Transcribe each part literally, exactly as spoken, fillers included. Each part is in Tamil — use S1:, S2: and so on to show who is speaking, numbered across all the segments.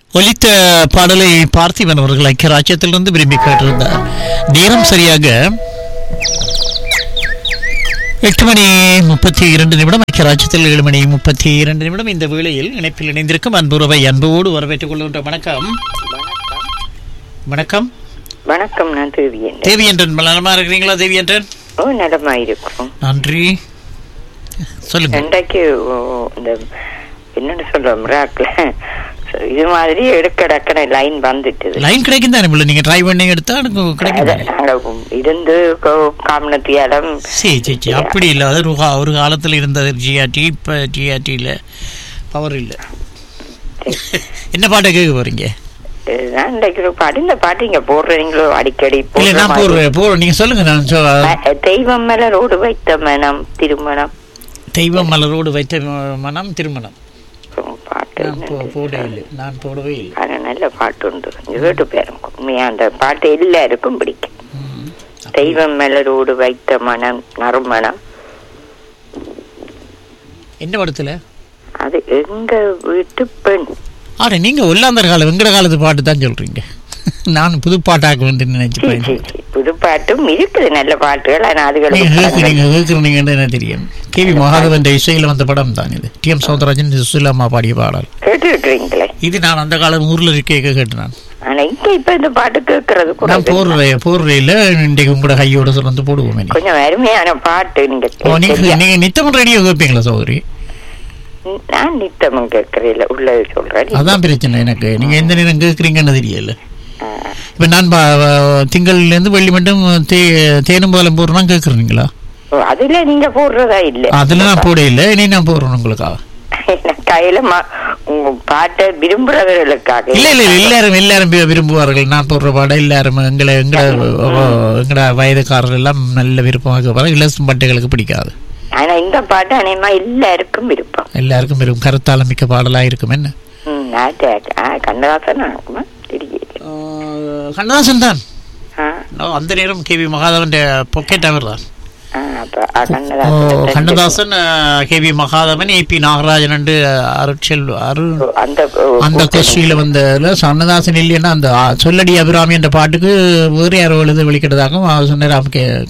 S1: ஒலித்த பாடலை பார்த்திபன் அவர்கள் ஐக்கிய ராஜ்யத்திலிருந்து விரும்பி கேட்டிருந்தார். நேரம் சரியாக எட்டு மணி முப்பத்தி இரண்டு நிமிடம். ஐக்கிய ராஜ்யத்தில் ஏழு மணி முப்பத்தி இரண்டு நிமிடம். இந்த வேளையில் இணைப்பில் இணைந்திருக்கும் அன்புறவை அன்போடு வரவேற்றுக் கொள்கின்ற வணக்கம். வணக்கம்
S2: வணக்கம். நான் தேவியன்.
S1: தேவியன்றன் நலமா இருக்கிறீங்களா? தேவியன்றன்
S2: ஓ, நலமா இருக்கும்.
S1: நன்றி. சொல்லுங்க.
S2: இன்றைக்கு இந்த என்னன்னு சொல்றோம், இது மாதிரி எடுக்கடக்கன லைன் வந்துட்டு
S1: லைன் கிடைக்கும் தானே? நீங்க ட்ரை பண்ணி எடுத்தா கிடைக்கும்.
S2: இருந்து காமனத்தியாலம்
S1: சரி சரி சரி அப்படி இல்லை. அது ஒரு காலத்தில் இருந்தது ஜிஆர்டி. இப்போ ஜிஆர்டியில் பவர் இல்லை. என்ன பாட்டை கேட்க போறீங்க?
S2: பாட்டு இந்த பாட்டு இங்க போடுறீங்களோ அடிக்கடி?
S1: நான் போடுறேன் போடுறேன் நீங்க சொல்லுங்க. நான்
S2: தெய்வம் மலரோடு வைத்த மனம் திருமணம்.
S1: தெய்வம் மலரோடு வைத்த மனம் திருமணம் போடவே இல்லை. நான் போடவே இல்லை.
S2: ஆனா நல்ல பாட்டு உண்டு, கேட்டு பேரும். அந்த பாட்டு எல்லாருக்கும் பிடிக்கும். தெய்வம் மலரோடு வைத்த மனம் நறுமணம்.
S1: என்ன படத்துல?
S2: அது எங்க வீட்டு பெண்.
S1: ஆனா நீங்க ஒல்லாந்தர் கால வெங்கட காலத்து பாட்டு தான் சொல்றீங்க. நான் புது பாட்டாக்க வேண்டும் நினைச்சு.
S2: புது பாட்டும் இருக்குது, நல்ல பாட்டுகள்.
S1: என்ன தெரியும்? கே வி மகாதேவன் இசையில வந்த படம் தான் இது. டி எம் சௌந்தரராஜன் சுசிலாமா பாடிய பாடல்
S2: கேட்டு இருக்கிறீங்களே.
S1: இது நான் அந்த காலம் ஊர்ல கேட்க கேட்டு நான்.
S2: ஆனா இங்க இப்ப இந்த பாட்டு கேட்கறது கூட
S1: நான் போடுறேன் போடுறையில இன்றைக்கு உங்களோட கையோட சொல்ல போடுவோம்.
S2: கொஞ்சம் அருமையான பாட்டு. நீங்க
S1: நீங்க நித்தம் ரேடியோ கேட்பீங்களா சௌதரி?
S2: நான் நித்தமும் கேட்கறேன், உள்ளது சொல்றேன்.
S1: அதான் பிரச்சனை எனக்கு. நீங்க எந்த நேரம் கேட்கறீங்கன்னு தெரியல. இப்ப நான் திங்கள்ல இருந்து வெள்ளி மட்டும் தேனும் பாலம் போடுறேன் கேட்கறீங்களா?
S2: அதுல நீங்க போடுறதா இல்ல?
S1: அதுல நான் போட இல்ல. இனி நான் போடுறேன் உங்களுக்காக.
S2: கையில பாட்டை விரும்புறவர்களுக்காக. இல்ல
S1: இல்ல எல்லாரும் எல்லாரும் விரும்புவார்கள். நான் போடுற பாடம் எல்லாரும் எங்களை எங்கட எங்கட வயதுக்காரர்கள் எல்லாம் நல்ல விருப்பமாக போறாங்க. இலசும் பாட்டுகளுக்கு பிடிக்காது.
S2: ஆனா இந்த பாட்டு அநேகமா எல்லாருக்கும் விருப்பம்.
S1: எல்லாருக்கும் விருப்பம். கருத்தால மிக்க பாடலா இருக்கும். என்ன
S2: கண்ணதாசன்
S1: கண்ணதாசன் தான். அந்த நேரம் கே வி மகாதேவன் பொக்கெட் அவர் தான். Kannadasan, K V Mahadevan, A B Nagarajan and அருட்செல் அருள் அந்த கொஸ்டியில வந்த கண்ணதாசன் இல்லைன்னா அந்த சொல்லடி அபிராமி என்ற பாட்டுக்கு வேறு யாரோ எழுத வெளிக்கிட்டதாகவும் சொன்னார்.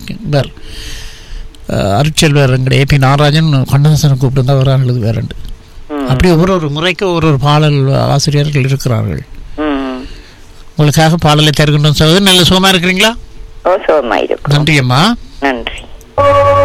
S1: அருட்செல்வர் ஏ பி நாகராஜன் கண்ணதாசனை கூப்பிட்டு தான் வர எழுது வேற. அப்படி ஒவ்வொரு ஒரு முறைக்கு ஒரு ஒரு பாடல் ஆசிரியர்கள் இருக்கிறார்கள். உங்களுக்காக பாடலை தருகின்றோம். நல்ல சுகமா இருக்கிறீங்களா?
S2: நன்றி
S1: அம்மா.
S2: நன்றி.